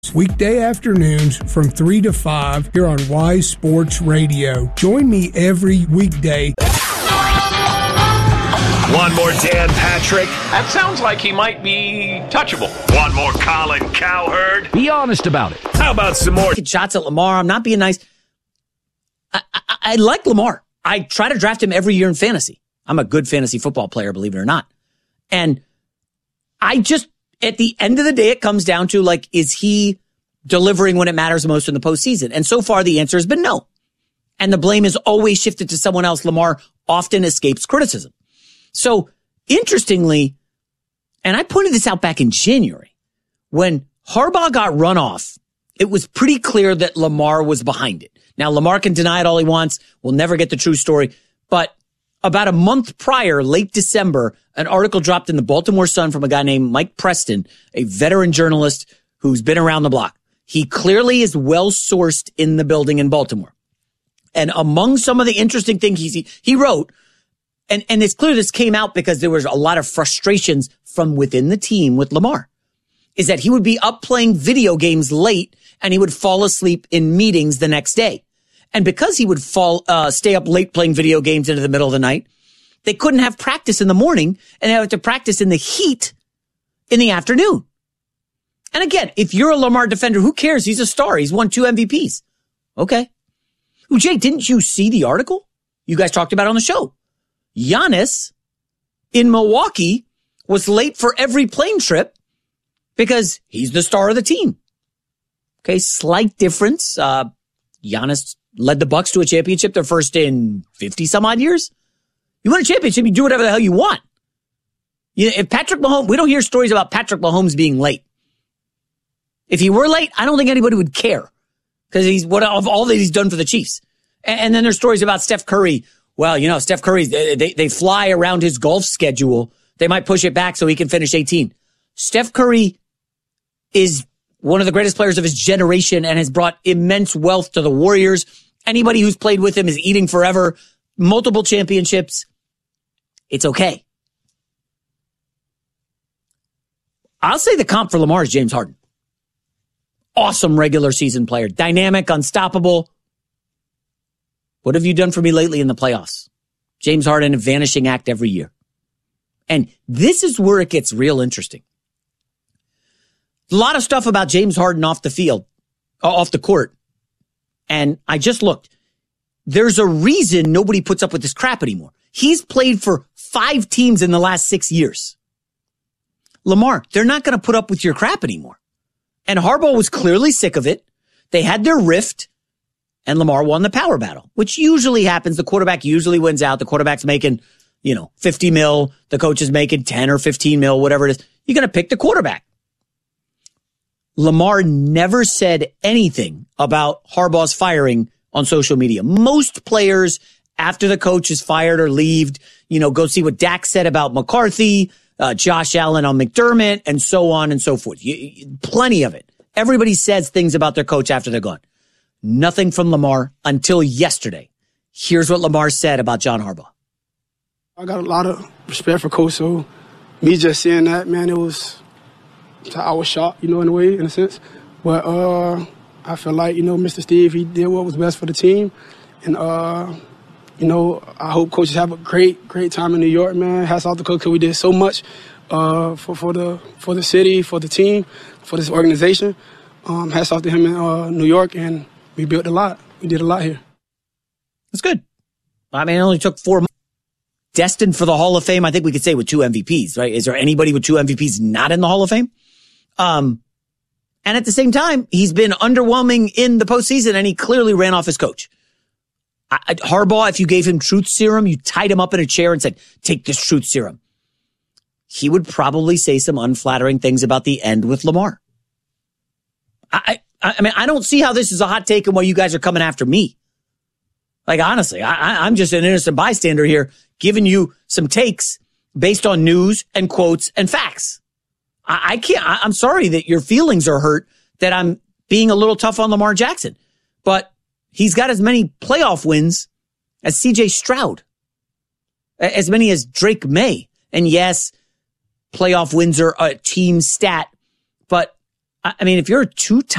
Weekday afternoons from 3 to 5 here on Wise Sports Radio. Join me every weekday. One more Dan Patrick. That sounds like he might be touchable. One more Colin Cowherd. Be honest about it. How about some more shots at Lamar? I'm not being nice. I like Lamar. I try to draft him every year in fantasy. I'm a good fantasy football player, believe it or not. And I just, at the end of the day, it comes down to, like, is he delivering when it matters most in the postseason? And so far, the answer has been no. And the blame is always shifted to someone else. Lamar often escapes criticism. So, interestingly, and I pointed this out back in January, when Harbaugh got run off, it was pretty clear that Lamar was behind it. Now, Lamar can deny it all he wants. We'll never get the true story. But about a month prior, late December, an article dropped in the Baltimore Sun from a guy named Mike Preston, a veteran journalist who's been around the block. He clearly is well-sourced in the building in Baltimore. And among some of the interesting things he wrote, and it's clear this came out because there was a lot of frustrations from within the team with Lamar, is that he would be up playing video games late and he would fall asleep in meetings the next day. And because he would stay up late playing video games into the middle of the night, they couldn't have practice in the morning and they have to practice in the heat in the afternoon. And again, if you're a Lamar defender, who cares? He's a star. He's won 2 MVPs. Okay. Well, Jay, didn't you see the article? You guys talked about it on the show. Giannis in Milwaukee was late for every plane trip because he's the star of the team. Okay, slight difference. Giannis led the Bucks to a championship, their first in 50 some odd years. You win a championship, you do whatever the hell you want. If Patrick Mahomes, we don't hear stories about Patrick Mahomes being late. If he were late, I don't think anybody would care because he's of all that he's done for the Chiefs. And then there's stories about Steph Curry. Well, Steph Curry, they fly around his golf schedule. They might push it back so he can finish 18. Steph Curry is one of the greatest players of his generation and has brought immense wealth to the Warriors. Anybody who's played with him is eating forever. Multiple championships. It's okay. I'll say the comp for Lamar is James Harden. Awesome regular season player. Dynamic, unstoppable. What have you done for me lately in the playoffs? James Harden, a vanishing act every year. And this is where it gets real interesting. A lot of stuff about James Harden off the field, off the court. And I just looked. There's a reason nobody puts up with this crap anymore. He's played for 5 teams in the last 6 years. Lamar, they're not going to put up with your crap anymore. And Harbaugh was clearly sick of it. They had their rift, and Lamar won the power battle, which usually happens. The quarterback usually wins out. The quarterback's making, 50 mil. The coach is making 10 or 15 mil, whatever it is. You're going to pick the quarterback. Lamar never said anything about Harbaugh's firing on social media. Most players, after the coach is fired or leaved, go see what Dak said about McCarthy, Josh Allen on McDermott, and so on and so forth. Plenty of it. Everybody says things about their coach after they're gone. Nothing from Lamar until yesterday. Here's what Lamar said about John Harbaugh. I got a lot of respect for Coach, so me just saying that, man, I was shocked, in a way, in a sense. But I feel like, Mr. Steve, he did what was best for the team. And, I hope coaches have a great, great time in New York, man. Hats off to Coach, because we did so much for the city, for the team, for this organization. Hats off to him in New York, and we built a lot. We did a lot here. That's good. I mean, it only took 4 months. Destined for the Hall of Fame, I think we could say with 2 MVPs, right? Is there anybody with 2 MVPs not in the Hall of Fame? And at the same time, he's been underwhelming in the postseason, and he clearly ran off his coach. Harbaugh, if you gave him truth serum, you tied him up in a chair and said, take this truth serum, he would probably say some unflattering things about the end with Lamar. I mean, I don't see how this is a hot take and why you guys are coming after me. Like, honestly, I'm just an innocent bystander here, giving you some takes based on news and quotes and facts. I'm sorry that your feelings are hurt, that I'm being a little tough on Lamar Jackson, but he's got as many playoff wins as C.J. Stroud, as many as Drake May. And yes, playoff wins are a team stat, but I mean, if you're a 2-time